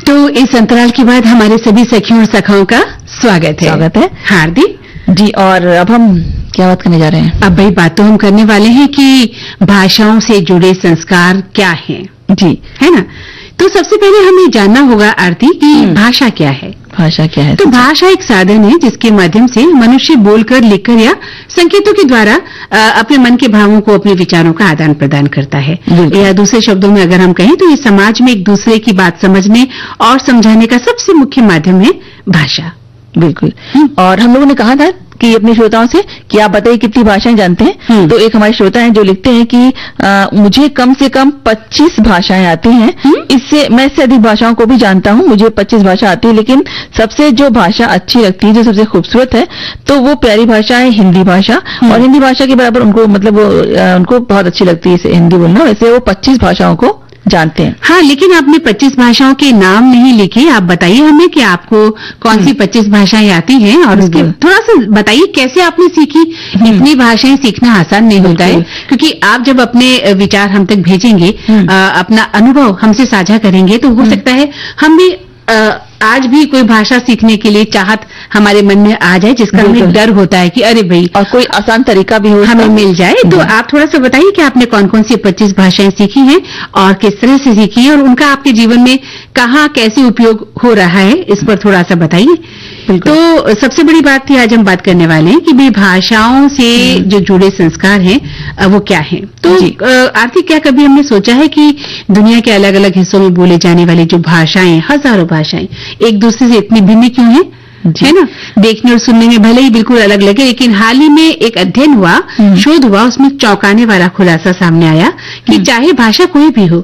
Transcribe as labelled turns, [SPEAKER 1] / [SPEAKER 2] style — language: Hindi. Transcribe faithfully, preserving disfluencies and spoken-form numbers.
[SPEAKER 1] तो इस अंतराल के बाद हमारे सभी सखियों और सखाओं का स्वागत है।
[SPEAKER 2] स्वागत है
[SPEAKER 1] हार्दिक
[SPEAKER 2] जी। और अब हम क्या बात करने जा रहे हैं?
[SPEAKER 1] अब भाई बात तो हम करने वाले हैं कि भाषाओं से जुड़े संस्कार क्या हैं,
[SPEAKER 2] जी,
[SPEAKER 1] है ना। तो सबसे पहले हमें जानना होगा आरती कि भाषा क्या है।
[SPEAKER 2] भाषा क्या है?
[SPEAKER 1] तो भाषा एक साधन है जिसके माध्यम से मनुष्य बोलकर, लिखकर या संकेतों के द्वारा आ, अपने मन के भावों को, अपने विचारों का आदान प्रदान करता है। या दूसरे शब्दों में अगर हम कहें तो ये समाज में एक दूसरे की बात समझने और समझाने का सबसे मुख्य माध्यम है भाषा।
[SPEAKER 2] बिल्कुल। और हम लोगों ने कहा था कि अपने श्रोताओं से कि आप बताइए कितनी भाषाएं जानते हैं। तो एक हमारे श्रोता हैं जो लिखते हैं कि आ, मुझे कम से कम पच्चीस भाषाएं आती हैं। इससे मैं इससे अधिक भाषाओं को भी जानता हूं, मुझे पच्चीस भाषा आती है, लेकिन सबसे जो भाषा अच्छी लगती है, जो सबसे खूबसूरत है, तो वो प्यारी भाषा है हिंदी भाषा। और हिंदी भाषा के बराबर उनको मतलब वो आ, उनको बहुत अच्छी लगती है हिंदी बोलना। वैसे वो पच्चीस भाषाओं को जानते हैं।
[SPEAKER 1] हाँ, लेकिन आपने पच्चीस भाषाओं के नाम नहीं लिखे। आप बताइए हमें कि आपको कौन सी पच्चीस भाषाएं आती हैं और उसके थोड़ा सा बताइए कैसे आपने सीखी। इतनी भाषाएं सीखना आसान नहीं होता है, क्योंकि आप जब अपने विचार हम तक भेजेंगे, आ, अपना अनुभव हमसे साझा करेंगे, तो हो सकता है हम भी आ, आज भी कोई भाषा सीखने के लिए चाहत हमारे मन में आ जाए, जिसका हमें डर होता है कि अरे भाई,
[SPEAKER 2] और कोई आसान तरीका भी हो
[SPEAKER 1] हमें मिल जाए। तो आप थोड़ा सा बताइए कि आपने कौन कौन सी पच्चीस भाषाएं सीखी हैं और किस तरह से सीखी है और उनका आपके जीवन में कहाँ कैसे उपयोग हो रहा है, इस पर थोड़ा सा बताइए। तो सबसे बड़ी बात थी, आज हम बात करने वाले हैं कि भाई भाषाओं से जो जुड़े संस्कार हैं वो क्या हैं। तो आरती, क्या कभी हमने सोचा है कि दुनिया के अलग अलग हिस्सों में बोले जाने वाली जो भाषाएं, हजारों भाषाएं, एक दूसरे से इतनी भिन्न क्यों हैं, है ना। देखने और सुनने में भले ही बिल्कुल अलग लगे, लेकिन हाल ही में एक अध्ययन हुआ, शोध हुआ, उसमें चौंकाने वाला खुलासा सामने आया कि चाहे भाषा कोई भी हो,